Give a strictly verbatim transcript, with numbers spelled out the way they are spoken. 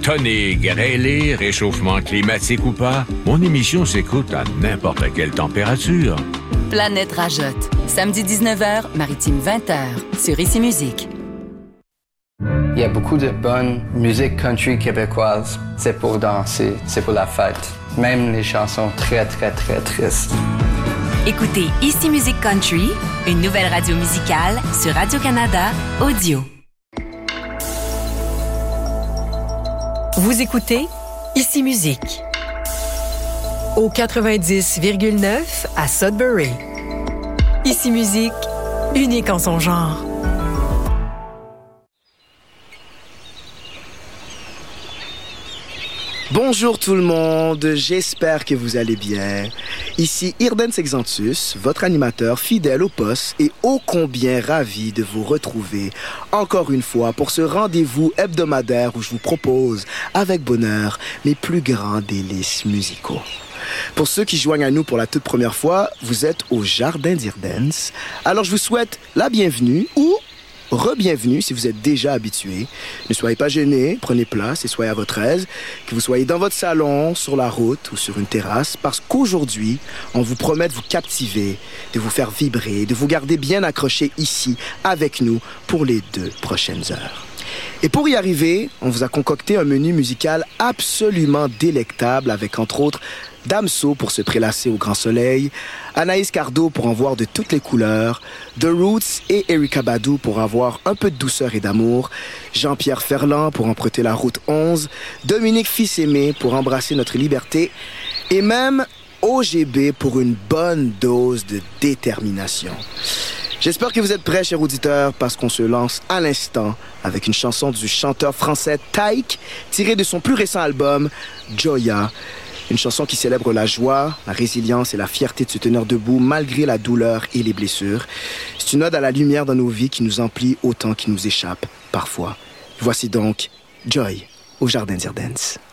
tonique, grêlé, réchauffement climatique ou pas, mon émission s'écoute à n'importe quelle température. Planète Rajotte, samedi dix-neuf heures, Maritime vingt heures, sur Ici Musique. Il y a beaucoup de bonne musique country québécoise. C'est pour danser, c'est pour la fête. Même les chansons très, très, très tristes. Écoutez Ici Musique Country, une nouvelle radio musicale sur Radio-Canada Audio. Vous écoutez Ici Musique au quatre-vingt-dix virgule neuf à Sudbury. Ici Musique, unique en son genre. Bonjour tout le monde, j'espère que vous allez bien. Ici Irden Sexantus, votre animateur fidèle au poste et ô combien ravi de vous retrouver encore une fois pour ce rendez-vous hebdomadaire où je vous propose avec bonheur mes plus grands délices musicaux. Pour ceux qui joignent à nous pour la toute première fois, vous êtes au Jardin d'Irdens. Alors je vous souhaite la bienvenue ou re-bienvenue si vous êtes déjà habitué. Ne soyez pas gênés, prenez place et soyez à votre aise. Que vous soyez dans votre salon, sur la route ou sur une terrasse, parce qu'aujourd'hui, on vous promet de vous captiver, de vous faire vibrer, de vous garder bien accrochés ici avec nous pour les deux prochaines heures. Et pour y arriver, on vous a concocté un menu musical absolument délectable avec entre autres Damso pour se prélasser au grand soleil, Anaïs Cardo pour en voir de toutes les couleurs, The Roots et Erykah Badu pour avoir un peu de douceur et d'amour, Jean-Pierre Ferland pour emprunter la route onze, Dominique Fils-Aimé pour embrasser notre liberté et même O G B pour une bonne dose de détermination. J'espère que vous êtes prêts, chers auditeurs, parce qu'on se lance à l'instant avec une chanson du chanteur français Taïk, tirée de son plus récent album, Joya. Une chanson qui célèbre la joie, la résilience et la fierté de se tenir debout malgré la douleur et les blessures. C'est une ode à la lumière dans nos vies qui nous emplit autant qu'il nous échappe, parfois. Voici donc Joy au Jardin d'Irdens.